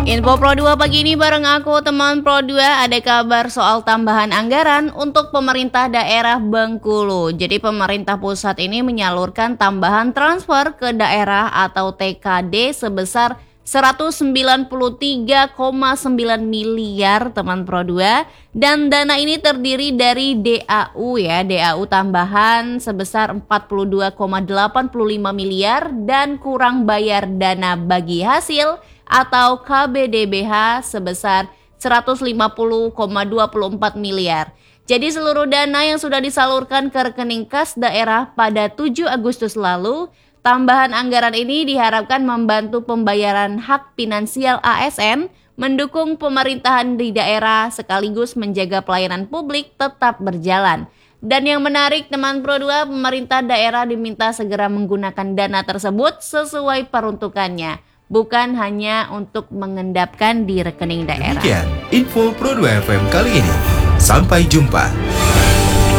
Info Pro 2 pagi ini bareng aku teman Pro 2 ada kabar soal tambahan anggaran untuk pemerintah daerah Bengkulu. Jadi pemerintah pusat ini menyalurkan tambahan transfer ke daerah atau TKD sebesar 193,9 miliar teman Pro 2 dan dana ini terdiri dari DAU DAU tambahan sebesar 42,85 miliar dan kurang bayar dana bagi hasil atau KBDBH sebesar 150,24 miliar. Jadi seluruh dana yang sudah disalurkan ke rekening kas daerah pada 7 Agustus lalu, tambahan anggaran ini diharapkan membantu pembayaran hak finansial ASN, mendukung pemerintahan di daerah sekaligus menjaga pelayanan publik tetap berjalan. Dan yang menarik teman Pro 2, pemerintah daerah diminta segera menggunakan dana tersebut sesuai peruntukannya, bukan hanya untuk mengendapkan di rekening daerah. Demikian info Pro 2 FM kali ini. Sampai jumpa.